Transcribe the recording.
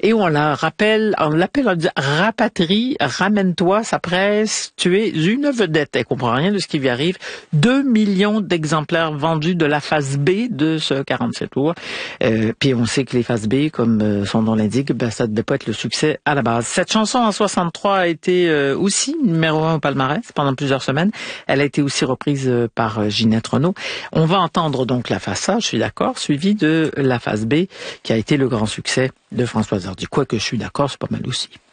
Et on l'appelle, on dit rapatrie, ramène-toi, sa presse, tu es une vedette. Elle comprend rien de ce qui lui arrive. 2 millions d'exemplaires vendus de la face B de ce 47 tours. Puis on sait que les faces B, comme son nom l'indique, ça ne devait pas être le succès à la base. Cette chanson en 63 a été aussi numéro 1 au palmarès pendant plusieurs semaines. Elle a été aussi reprise par Ginette Renault. On va entendre donc la face A, je suis d'accord, suivie de la face B, qui a été le grand succès de Françoise Hardy. Quoique je suis d'accord, c'est pas mal aussi.